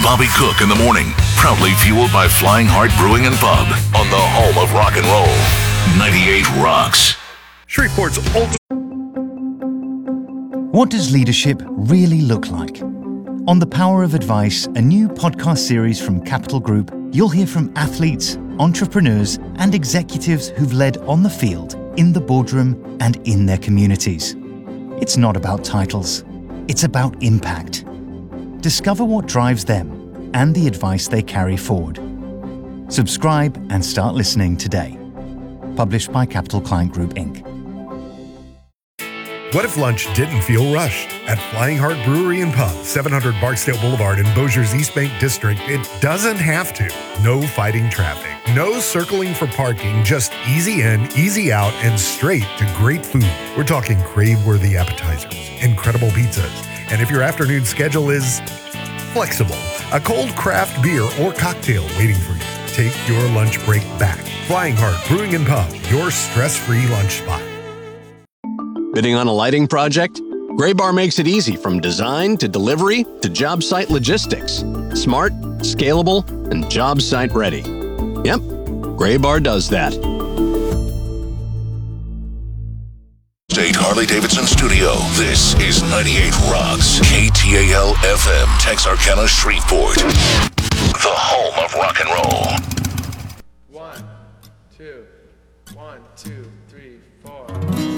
Bobby Cook in the morning. Proudly fueled by Flying Heart Brewing and Pub on the home of rock and roll. 98 Rocks. Shreveport's ultimate. What does leadership really look like? On The Power of Advice, a new podcast series from Capital Group, you'll hear from athletes, entrepreneurs, and executives who've led on the field, in the boardroom, and in their communities. It's not about titles. It's about impact. Discover what drives them and the advice they carry forward. Subscribe and start listening today. Published by Capital Client Group, Inc. What if lunch didn't feel rushed? At Flying Heart Brewery and Pub, 700 Barksdale Boulevard in Bossier's East Bank District, it doesn't have to. No fighting traffic. No circling for parking. Just easy in, easy out, and straight to great food. We're talking crave-worthy appetizers, incredible pizzas, and if your afternoon schedule is flexible, a cold craft beer or cocktail waiting for you. Take your lunch break back. Flying Heart Brewing and Pub, your stress-free lunch spot. Bidding on a lighting project? Graybar makes it easy from design to delivery to job site logistics. Smart, scalable, and job site ready. Yep, Graybar does that. State Harley-Davidson Studio. This is 98 Rocks. KTAL FM, Texarkana, Shreveport. The home of rock and roll. 1, 2, 1, 2, 3, 4.